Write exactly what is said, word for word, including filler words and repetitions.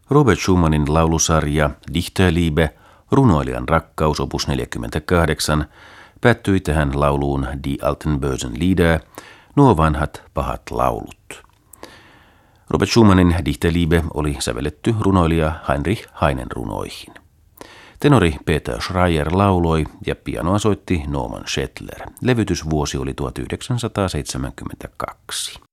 Robert Schumannin laulusarja Dichterliebe, runoilijan rakkaus opus neljäkymmentäkahdeksan, päättyi tähän lauluun Die alten bösen Lieder, nuo vanhat pahat laulut. Robert Schumannin Dichterliebe oli sävelletty runoilija Heinrich Heinen runoihin. Tenori Peter Schreier lauloi ja pianoa soitti Norman Schettler. Levytysvuosi oli tuhatyhdeksänsataaseitsemänkymmentäkaksi.